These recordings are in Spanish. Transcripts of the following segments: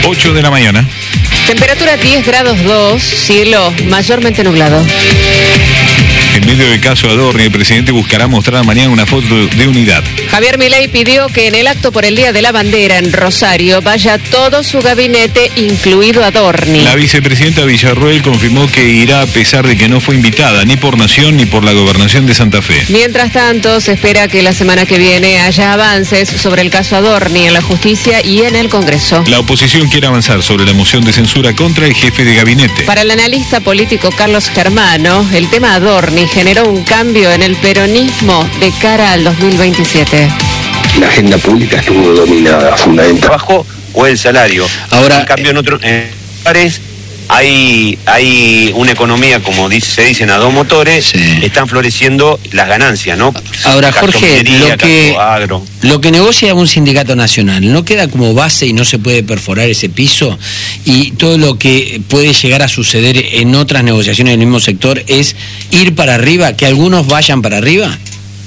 8 de la mañana. Temperatura 10 grados 2, cielo mayormente nublado. En medio del caso Adorni, el presidente buscará mostrar mañana una foto de unidad. Javier Milei pidió que en el acto por el Día de la Bandera en Rosario vaya todo su gabinete, incluido Adorni. La vicepresidenta Villarroel confirmó que irá a pesar de que no fue invitada ni por Nación ni por la Gobernación de Santa Fe. Mientras tanto, se espera que la semana que viene haya avances sobre el caso Adorni en la justicia y en el Congreso. La oposición quiere avanzar sobre la moción de censura contra el jefe de gabinete. Para el analista político Carlos Germano, el tema Adorni generó un cambio en el peronismo de cara al 2027. La agenda pública estuvo dominada, fundamental. Trabajo o el salario. Ahora, en cambio, en otros lugares hay una economía, como se dicen a dos motores, sí. Están floreciendo las ganancias, ¿no? Ahora, Jorge, agro. lo que negocia un sindicato nacional, ¿no queda como base y no se puede perforar ese piso? Y todo lo que puede llegar a suceder en otras negociaciones del mismo sector es ir para arriba, que algunos vayan para arriba.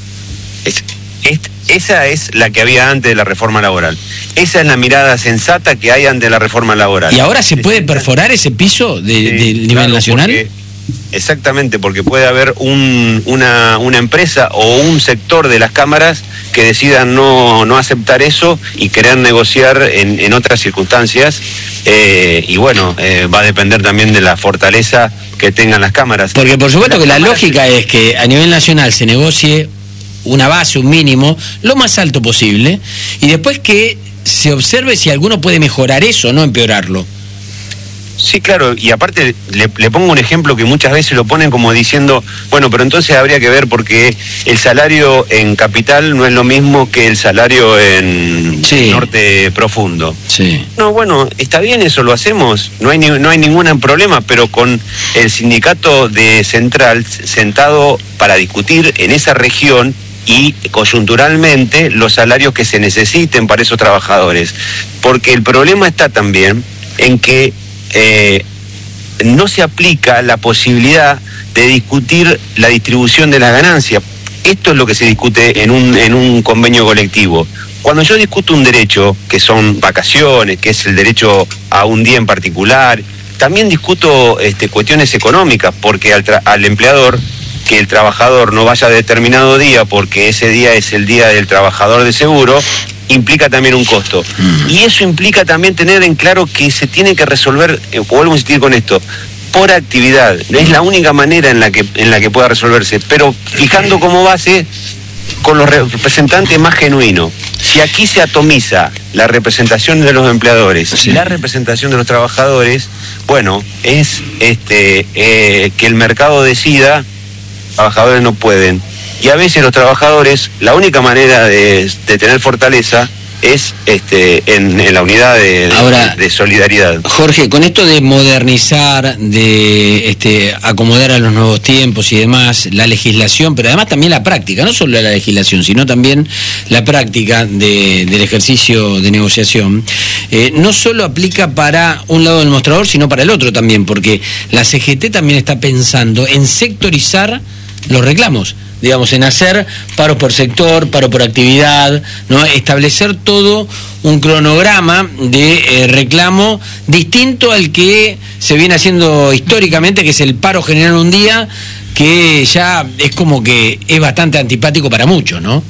Esa es la que había antes de la reforma laboral. Esa es la mirada sensata que hay antes de la reforma laboral. ¿Y ahora se puede perforar ese piso del nivel nacional? Exactamente, porque puede haber una empresa o un sector de las cámaras que decidan no aceptar eso y querer negociar en otras circunstancias. Y bueno, va a depender también de la fortaleza que tengan las cámaras. Porque por supuesto que la lógica es que a nivel nacional se negocie una base, un mínimo, lo más alto posible, y después que se observe si alguno puede mejorar eso, no empeorarlo. Sí, claro, y aparte le pongo un ejemplo que muchas veces lo ponen como diciendo, bueno, pero entonces habría que ver porque el salario en capital no es lo mismo que el salario en norte profundo. Sí. No, bueno, está bien, eso lo hacemos, no hay ningún problema, pero con el sindicato de Central sentado para discutir en esa región y coyunturalmente los salarios que se necesiten para esos trabajadores. Porque el problema está también en que no se aplica la posibilidad de discutir la distribución de las ganancias. Esto es lo que se discute en un convenio colectivo. Cuando yo discuto un derecho, que son vacaciones, que es el derecho a un día en particular, también discuto cuestiones económicas, porque al empleador, que el trabajador no vaya a determinado día porque ese día es el día del trabajador de seguro, implica también un costo. Y eso implica también tener en claro que se tiene que resolver, vuelvo a insistir con esto, por actividad. Es la única manera en la que pueda resolverse, pero fijando como base con los representantes más genuinos. Si aquí se atomiza la representación de los empleadores y la representación de los trabajadores, bueno, es que el mercado decida, trabajadores no pueden. Y a veces los trabajadores, la única manera de tener fortaleza es en la unidad de solidaridad. Jorge, con esto de modernizar, de acomodar a los nuevos tiempos y demás, la legislación, pero además también la práctica, no solo la legislación, sino también la práctica del ejercicio de negociación, no solo aplica para un lado del mostrador, sino para el otro también, porque la CGT también está pensando en sectorizar los reclamos, digamos, en hacer paros por sector, paro por actividad, ¿no? Establecer todo un cronograma de reclamo distinto al que se viene haciendo históricamente, que es el paro general un día, que ya es como que es bastante antipático para muchos, ¿no?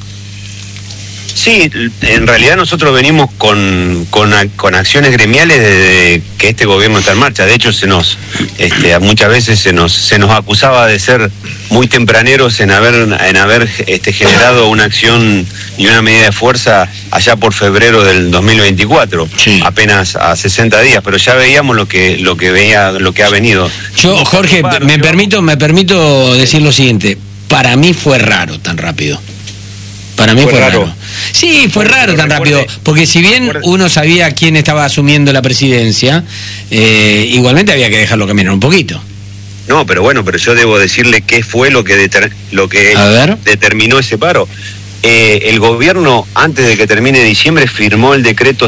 Sí, en realidad nosotros venimos con acciones gremiales desde que este gobierno está en marcha. De hecho, muchas veces se nos acusaba de ser muy tempraneros en haber generado una acción y una medida de fuerza allá por febrero del 2024, sí. Apenas a 60 días, pero ya veíamos lo que ha venido. Yo, Jorge, me permito decir lo siguiente: para mí fue raro tan rápido. Para mí fue raro. Sí, fue raro tan rápido, porque si bien uno sabía quién estaba asumiendo la presidencia, igualmente había que dejarlo caminar un poquito. No, pero yo debo decirle qué fue lo que determinó ese paro. El gobierno, antes de que termine diciembre, firmó el decreto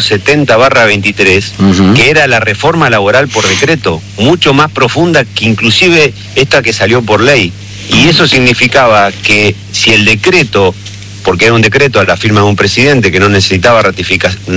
70/23, que era la reforma laboral por decreto, mucho más profunda que inclusive esta que salió por ley. Y eso significaba que si el decreto, porque era un decreto a la firma de un presidente que no necesitaba ratificación,